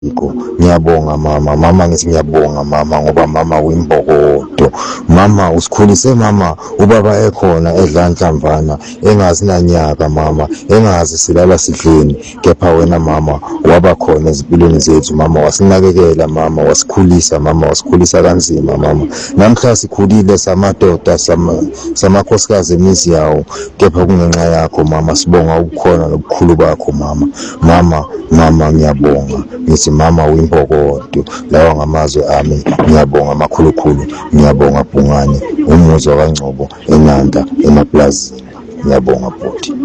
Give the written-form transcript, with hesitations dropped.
Ngiyabonga mama ngithi ngiyabonga mama ngoba mama uyimbokodo. Mama usikhulise mama, ubaba ekhona edla nhlamvana, engazi nanyaka mama, engazi silala sidleni, kepha wena mama waba khona ezimpilweni zethu mama, wasinakekela mama, wasikhulisa mama, wasikhulisa kanzima mama. Namhla sikhulile samadoda samakhosikazi emizi yawo, kepha kungenxa yakho mama. Sibonga ukukhona nobukhulu bakho mama. Mama ngiyabonga, ngithi mama uyimbokodo. Lawa ngamazwi ami, ngiyabonga makhulukhulu, ngiyabonga Bhungane, umuzwa kaNgcobo, eNanda, emaplazini. Ngiyabonga bhuti.